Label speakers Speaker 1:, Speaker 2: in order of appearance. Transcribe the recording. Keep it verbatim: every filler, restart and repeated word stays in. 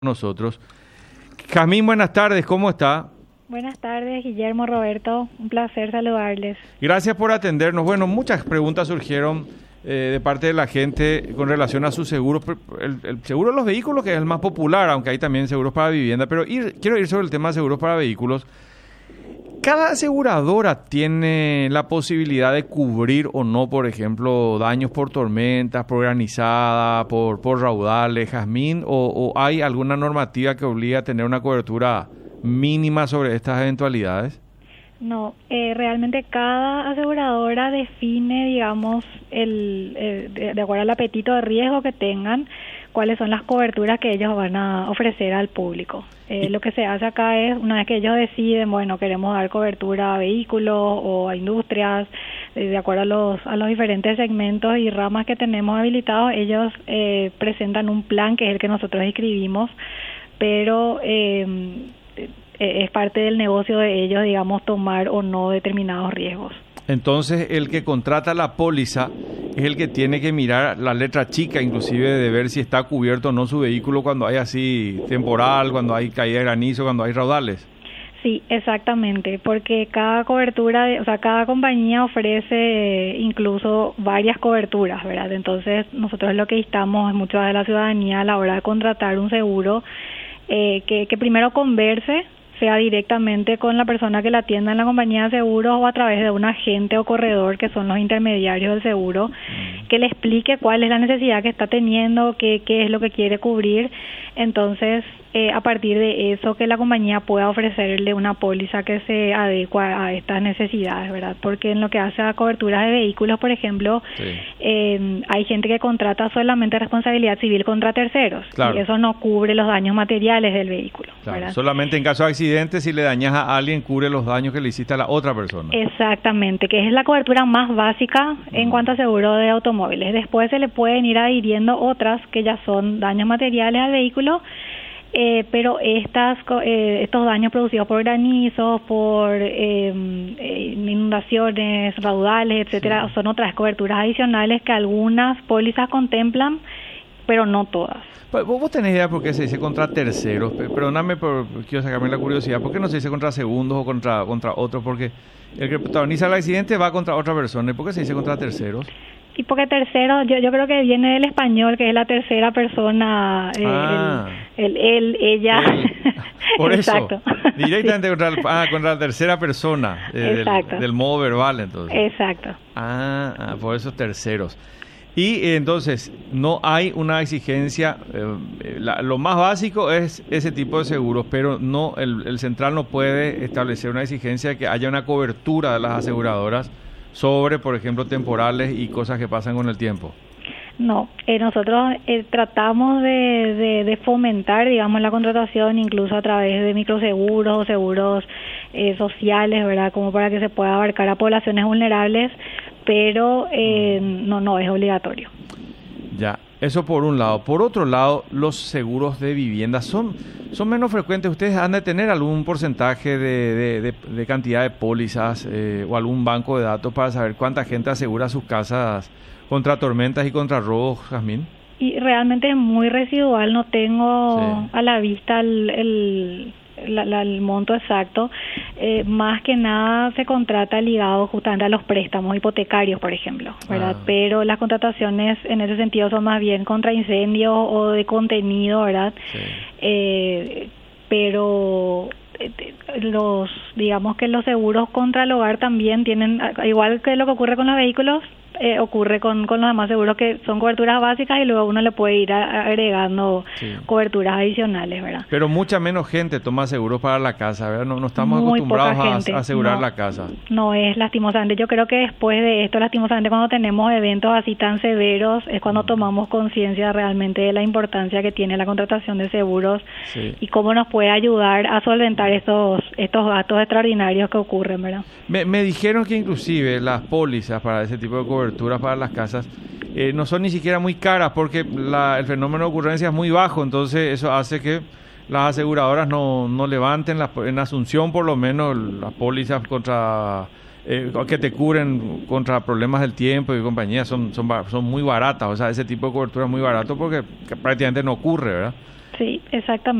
Speaker 1: nosotros. Jazmín, buenas tardes, ¿cómo está?
Speaker 2: Buenas tardes, Guillermo, Roberto, un placer saludarles.
Speaker 1: Gracias por atendernos. Bueno, muchas preguntas surgieron eh, de parte de la gente con relación a su seguro, el, el seguro de los vehículos, que es el más popular, aunque hay también seguros para vivienda, pero ir, quiero ir sobre el tema de seguros para vehículos. ¿Cada aseguradora tiene la posibilidad de cubrir o no, por ejemplo, daños por tormentas, por granizada, por, por raudales, Jazmín? O, ¿O hay alguna normativa que obliga a tener una cobertura mínima sobre estas eventualidades?
Speaker 2: No, eh, realmente cada aseguradora define, digamos, el, el de, de acuerdo al apetito de riesgo que tengan, cuáles son las coberturas que ellos van a ofrecer al público. Eh, lo que se hace acá es, una vez que ellos deciden, bueno, queremos dar cobertura a vehículos o a industrias, eh, de acuerdo a los, a los diferentes segmentos y ramas que tenemos habilitados, ellos eh, presentan un plan que es el que nosotros escribimos, pero eh, es parte del negocio de ellos, digamos, tomar o no determinados riesgos.
Speaker 1: Entonces, el que contrata la póliza es el que tiene que mirar la letra chica, inclusive de ver si está cubierto o no su vehículo cuando hay así temporal, cuando hay caída de granizo, cuando hay raudales.
Speaker 2: Sí, exactamente, porque cada cobertura, de, o sea, cada compañía ofrece incluso varias coberturas, ¿verdad? Entonces, nosotros lo que instamos mucho de la ciudadanía a la hora de contratar un seguro, eh, que, que primero converse, sea directamente con la persona que la atienda en la compañía de seguros o a través de un agente o corredor, que son los intermediarios del seguro, que le explique cuál es la necesidad que está teniendo, qué, qué es lo que quiere cubrir. Entonces, eh, a partir de eso, que la compañía pueda ofrecerle una póliza que se adecua a estas necesidades, ¿verdad? Porque en lo que hace a coberturas de vehículos, por ejemplo, sí. eh, hay gente que contrata solamente responsabilidad civil contra terceros, claro. Y eso no cubre los daños materiales del vehículo,
Speaker 1: claro.
Speaker 2: ¿verdad?
Speaker 1: Solamente en caso de accidente, si le dañas a alguien, cubre los daños que le hiciste a la otra persona.
Speaker 2: Exactamente, que es la cobertura más básica en mm. cuanto a seguro de automóviles. Después se le pueden ir adhiriendo otras que ya son daños materiales al vehículo, eh, pero estas eh, estos daños producidos por granizos, por eh, inundaciones, raudales, etcétera, sí. son otras coberturas adicionales que algunas pólizas contemplan, pero no todas.
Speaker 1: ¿Vos tenés idea por qué se dice contra terceros? Perdóname, por, quiero sacarme la curiosidad. ¿Por qué no se dice contra segundos o contra contra otros? Porque el que protagoniza el accidente va contra otra persona. ¿Y por qué se dice contra terceros?
Speaker 2: Y porque tercero, yo yo creo que viene del español, que es la tercera persona, eh, ah, el, el, él, ella. Él.
Speaker 1: Por
Speaker 2: Exacto.
Speaker 1: eso, directamente sí. contra, el, ah, contra la tercera persona, eh, del, del modo verbal, entonces.
Speaker 2: Exacto.
Speaker 1: Ah, ah, por eso terceros. Y eh, entonces, no hay una exigencia, eh, la, lo más básico es ese tipo de seguros, pero no el, el central no puede establecer una exigencia de que haya una cobertura de las aseguradoras sobre, por ejemplo, temporales y cosas que pasan con el tiempo.
Speaker 2: No, eh, nosotros eh, tratamos de, de, de fomentar, digamos, la contratación incluso a través de microseguros o seguros eh, sociales, ¿verdad? Como para que se pueda abarcar a poblaciones vulnerables, pero eh, no, no es obligatorio.
Speaker 1: Ya, eso por un lado. Por otro lado, los seguros de vivienda son, son menos frecuentes. ¿Ustedes han de tener algún porcentaje de, de, de, de cantidad de pólizas eh, o algún banco de datos para saber cuánta gente asegura sus casas contra tormentas y contra robos, Jazmín? Y
Speaker 2: realmente es muy residual, no tengo sí. a la vista el, el, la, la, el monto exacto. Eh, más que nada se contrata ligado justamente a los préstamos hipotecarios, por ejemplo, ¿verdad? Ah. Pero las contrataciones en ese sentido son más bien contra incendios o de contenido, ¿verdad? Sí. Eh, pero los, digamos que los seguros contra el hogar también tienen, igual que lo que ocurre con los vehículos, eh, ocurre con, con los demás seguros, que son coberturas básicas y luego uno le puede ir a, agregando sí. coberturas adicionales, ¿verdad? Pero mucha menos gente toma seguros para la casa, ¿verdad? No, no estamos Muy acostumbrados a, a asegurar no, la casa. No es, lastimosamente. Yo creo que después de esto, lastimosamente, cuando tenemos eventos así tan severos, es cuando tomamos conciencia realmente de la importancia que tiene la contratación de seguros sí. y cómo nos puede ayudar a solventar estos, estos gastos extraordinarios que ocurren, ¿verdad? Me, me dijeron que inclusive las pólizas para ese tipo de coberturas para las casas eh, no son ni siquiera muy caras porque la, el fenómeno de ocurrencia es muy bajo, entonces eso hace que las aseguradoras no, no levanten la, en Asunción por lo menos las pólizas contra eh, que te cubren contra problemas del tiempo y compañía son, son, son muy baratas, o sea, ese tipo de cobertura es muy barato porque prácticamente no ocurre, ¿verdad? Sí, exactamente.